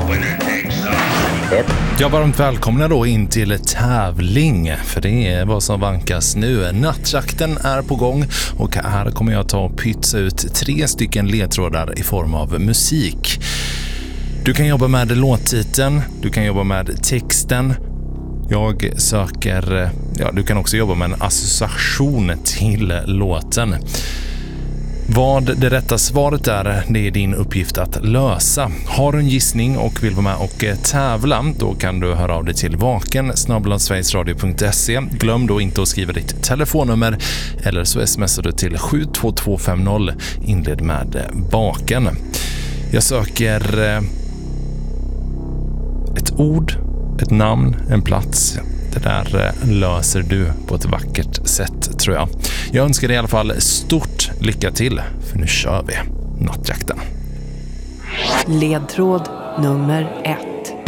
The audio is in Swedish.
Jag varmt välkomna då in till tävling, för det är vad som vankas nu. Nattjakten är på gång och här kommer jag ta och pytsa ut 3 stycken ledtrådar i form av musik. Du kan jobba med låttiteln, du kan jobba med texten. Jag söker, du kan också jobba med en association till låten. Vad det rätta svaret är, det är din uppgift att lösa. Har du en gissning och vill vara med och tävla, då kan du höra av dig till vaken@sverigesradio.se. Glöm då inte att skriva ditt telefonnummer eller så smsar du till 72250, inled med vaken. Jag söker ett ord, ett namn, en plats. Det där löser du på ett vackert sätt, tror jag. Jag önskar dig i alla fall stort lycka till, för nu kör vi nattjakten. Ledtråd nummer 1.